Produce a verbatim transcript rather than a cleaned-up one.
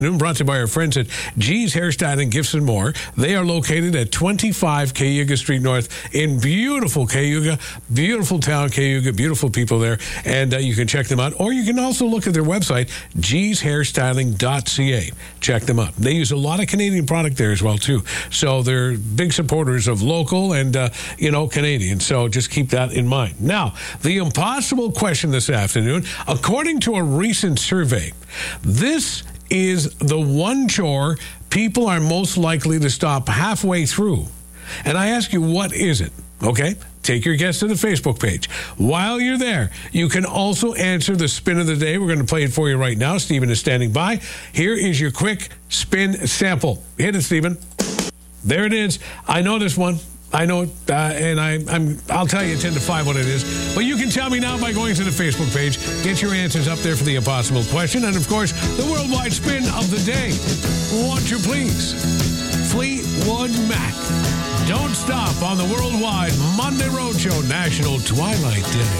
Brought to you by our friends at G's Hairstyling, Gifts and More. They are located at twenty-five Cayuga Street North in beautiful Cayuga. Beautiful town, Cayuga. Beautiful people there. And uh, you can check them out. Or you can also look at their website, G's Hairstyling dot C A. Check them out. They use a lot of Canadian product there as well, too. So they're big supporters of local and, uh, you know, Canadian. So just keep that in mind. Now, the impossible question this afternoon, according to a recent survey, this is the one chore people are most likely to stop halfway through. And I ask you, what is it? Okay? Take your guess to the Facebook page. While you're there, you can also answer the spin of the day. We're going to play it for you right now. Stephen is standing by. Here is your quick spin sample. Hit it, Stephen. There it is. I know this one. I know it, uh, and I, I'm, I'll tell you ten to five what it is. But you can tell me now by going to the Facebook page. Get your answers up there for the impossible question. And, of course, the worldwide spin of the day. Won't you please? Fleetwood Mac. Don't stop on the worldwide Monday Roadshow National Twilight Day.